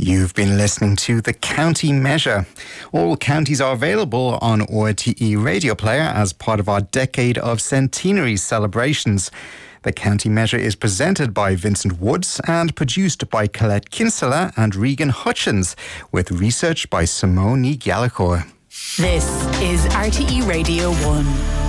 You've been listening to The County Measure. All counties are available on RTE Radio Player as part of our Decade of Centenary celebrations. The County Measure is presented by Vincent Woods and produced by Colette Kinsella and Regan Hutchins, with research by Simone Gallagher. This is RTE Radio 1.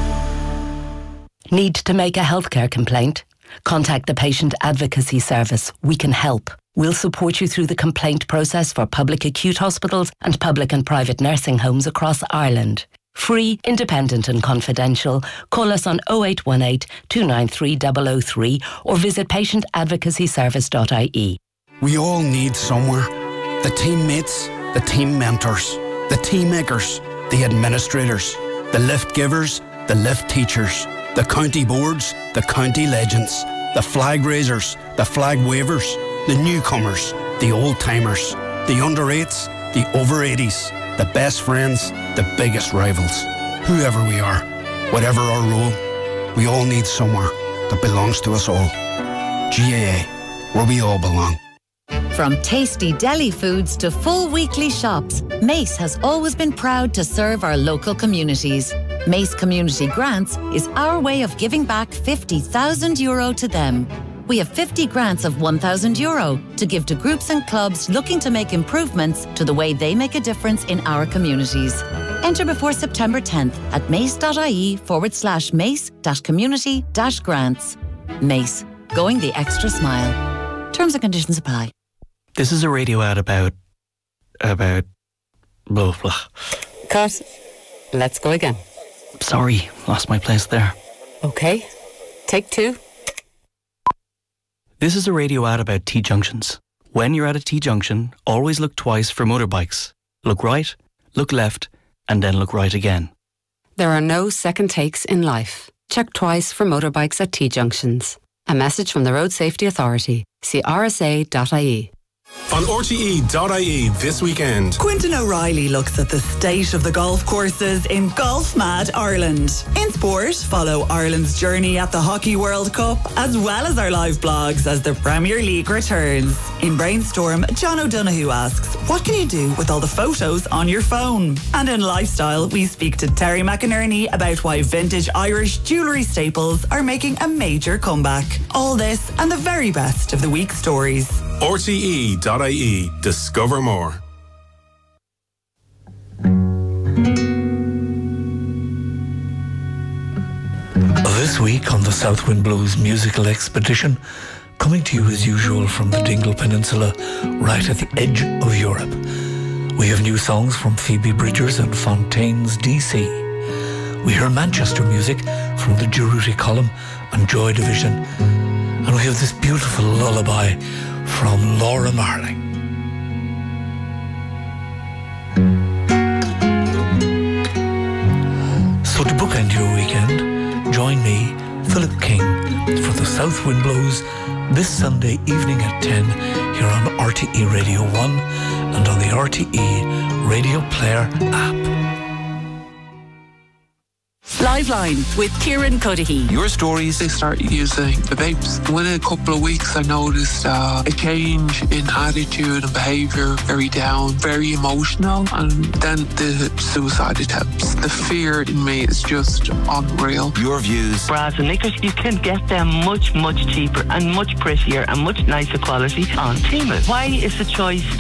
Need to make a healthcare complaint? Contact the Patient Advocacy Service. We can help. We'll support you through the complaint process for public acute hospitals and public and private nursing homes across Ireland. Free, independent and confidential. Call us on 0818 293 003 or visit patientadvocacyservice.ie. We all need somewhere. The teammates, the team mentors, the team makers, the administrators, the lift givers, the lift teachers, the county boards, the county legends, the flag raisers, the flag wavers, the newcomers, the old-timers, the under-8s, the over-80s, the best friends, the biggest rivals. Whoever we are, whatever our role, we all need somewhere that belongs to us all. GAA, where we all belong. From tasty deli foods to full weekly shops, Mace has always been proud to serve our local communities. Mace Community Grants is our way of giving back €50,000 to them. We have 50 grants of €1,000 to give to groups and clubs looking to make improvements to the way they make a difference in our communities. Enter before September 10th at mace.ie/mace-community-grants. Mace, going the extra smile. Terms and conditions apply. This is a radio ad about blah, blah. Cut. Let's go again. Sorry, lost my place there. Okay. Take 2. This is a radio ad about T-junctions. When you're at a T-junction, always look twice for motorbikes. Look right, look left, and then look right again. There are no second takes in life. Check twice for motorbikes at T-junctions. A message from the Road Safety Authority. See rsa.ie. On RTE.ie this weekend, Quintin O'Reilly looks at the state of the golf courses in Golf Mad Ireland. In sport, follow Ireland's journey at the Hockey World Cup, as well as our live blogs as the Premier League returns. In Brainstorm, John O'Donoghue asks, what can you do with all the photos on your phone? And in Lifestyle, we speak to Terry McInerney about why vintage Irish jewellery staples are making a major comeback. All this and the very best of the week's stories. RTE.ie. Discover more. This week on the Southwind Blues musical expedition, coming to you as usual from the Dingle Peninsula, right at the edge of Europe. We have new songs from Phoebe Bridgers and Fontaines DC. We hear Manchester music from the Geruti Column and Joy Division. And we have this beautiful lullaby from Laura Marling. So to bookend your weekend, join me, Philip King, for the Southwind Blues this Sunday evening at 10 here on RTE Radio 1 and on the RTE Radio Player app. Liveline with Kieran Cuddihy. Your stories. They start using the vapes. Within a couple of weeks, I noticed a change in attitude and behaviour, very down, very emotional, and then the suicide attempts. The fear in me is just unreal. Your views. Bras and knickers, you can get them much, much cheaper and much prettier and much nicer quality on Temu. Why is the choice